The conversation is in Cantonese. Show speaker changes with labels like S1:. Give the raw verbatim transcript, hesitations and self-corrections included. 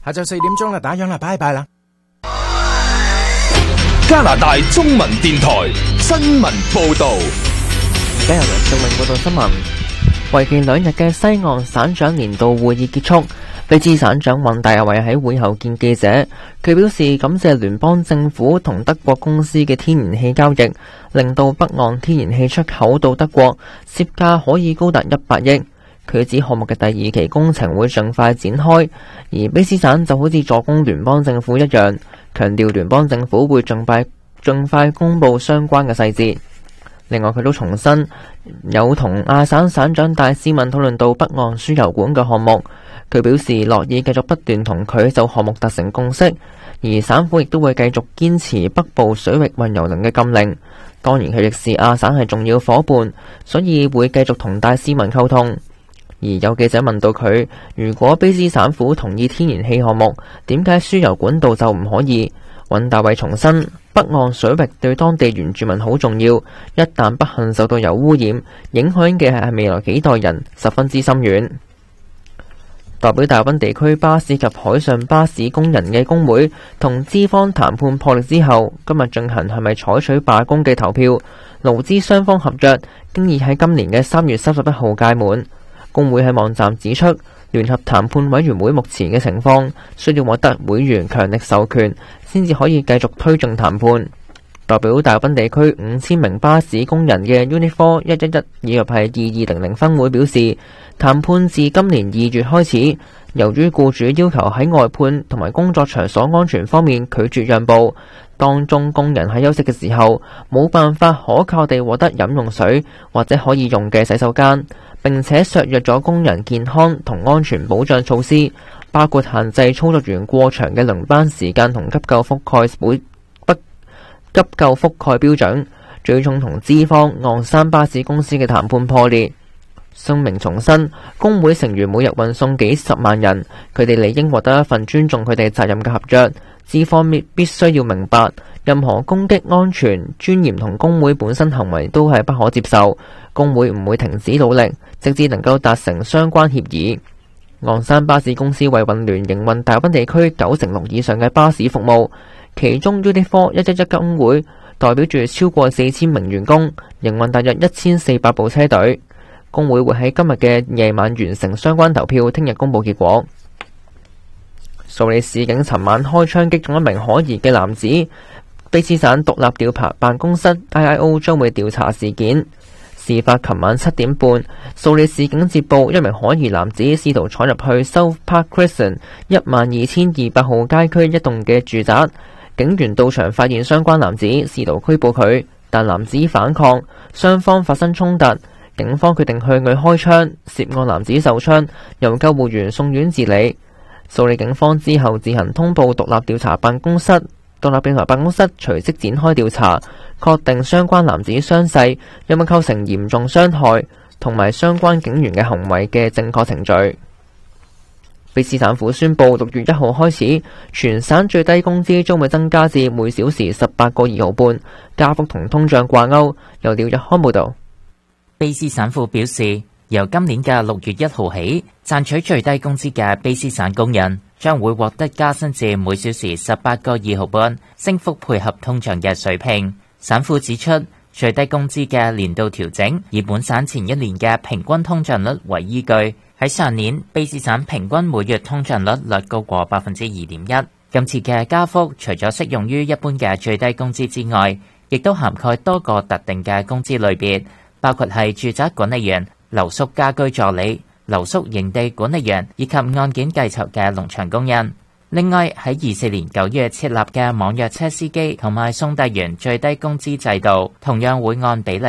S1: 下晝四點鐘啦，打烊啦，拜拜啦。
S2: 加拿大中文電台新聞報道。
S3: 而家由梁正明報道新聞。為期兩日嘅西岸省長年度會議結束，卑詩省長尹大維喺會後見記者，佢表示感謝聯邦政府同德國公司嘅天然氣交易，令到北岸天然氣出口到德國涉價可以高達一百億。佢指項目嘅第二期工程會盡快展開，而卑詩省就好似助攻聯邦政府一樣，強調聯邦政府會盡快盡快公布相關嘅細節。另外，佢都重申有同亞省省長戴斯敏討論到北岸輸油管嘅項目，佢表示樂意繼續不斷同佢就項目達成共識，而省府亦都會繼續堅持北部水域運油輪嘅禁令。當然，佢亦視亞省係重要夥伴，所以會繼續同戴斯敏溝通。而有記者問到佢，如果卑詩省府同意天然氣項目，點解輸油管道就唔可以？尹大維重申，北岸水域對當地原住民好重要，一旦不幸受到油污染，影響嘅係未來幾代人，十分之深遠。代表大溫地區巴士及海上巴士工人嘅工會同資方談判破裂之後，今日進行係咪採取罷工嘅投票，勞資雙方合約經已喺今年嘅三月三十一號屆滿。工會喺網站指出，聯合談判委員會目前嘅情況需要獲得會員強力授權，先至可以繼續推進談判。代表大溫地區五千名巴士工人嘅 Unit 四一一一以及係二二零零分會表示，談判自今年二月開始，由於僱主要求喺外判同埋工作場所安全方面拒絕讓步，當中工人喺休息嘅時候冇辦法可靠地獲得飲用水或者可以用嘅洗手間，並且削弱咗工人健康同安全保障措施，包括限制操作員過長嘅輪班時間同急救覆蓋不急救覆蓋標準，最終同資方昂山巴士公司嘅談判破裂。聲明重申，工會成員每日運送幾十萬人，佢哋理應獲得一份尊重佢哋責任嘅合約。資方必必須要明白，任何攻擊安全、尊嚴同工會本身行為都係不可接受。工會唔會停止努力，直至能夠達成相關協議。昂山巴士公司為運聯營運大溫地區九成六以上嘅巴士服務，其中 Unit 四一一一工會代表住超過四千名員工，營運大約一千四百部車隊。工會會喺今日嘅夜晚完成相關投票，聽日公佈結果。蘇里市警尋晚開槍擊中一名可疑嘅男子，卑詩省獨立調查辦公室 I I O 將會調查事件。事發琴晚七點半，蘇里市警接報一名可疑男子試圖闖入去 South Park Crescent 一萬二千二百號街區一棟嘅住宅，警員到場發現相關男子，試圖拘捕佢，但男子反抗，雙方發生衝突。警方決定向佢開槍，涉案男子受傷，由救護員送院治理。蘇里警方之後自行通報獨立調查辦公室，獨立調查辦公室隨即展開調查，確定相關男子傷勢有冇構成嚴重傷害，同埋相關警員嘅行為嘅正確程序。卑詩省府宣布，六月一號開始，全省最低工資將會增加至每小時十八個二毫半，加幅同通脹掛鈎。由廖日康報道。
S4: 卑詩省府表示，由今年嘅六月一號起，賺取最低工資嘅卑詩省工人將會獲得加薪至每小時十八個二毫半，升幅配合通脹嘅水平。省府指出，最低工資嘅年度調整以本省前一年嘅平均通脹率為依據。喺上年，卑詩省平均每月通脹率略高過百分之二點一。今次嘅加幅除咗適用於一般嘅最低工資之外，亦都涵蓋多個特定嘅工資類別，包括係住宅管理員、留宿家居助理、留宿營地管理員以及案件計酬嘅農場工人。另外，喺二四年九月設立嘅網約車司機同埋送遞員最低工資制度，同樣會按比例